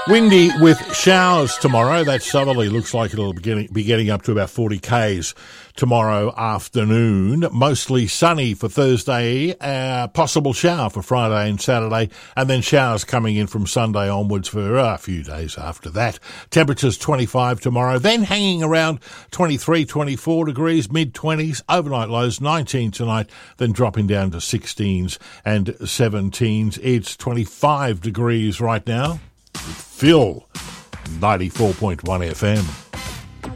Windy with showers tomorrow. That southerly looks like it'll be getting up to about 40 k's tomorrow afternoon. Mostly sunny for Thursday, possible shower for Friday and Saturday, and then showers coming in from Sunday onwards for a few days after that. Temperatures 25 tomorrow, then hanging around 23, 24 degrees, mid-20s, overnight lows 19 tonight, then dropping down to 16s and 17s. It's 25 degrees right now. Phil, 94.1 FM.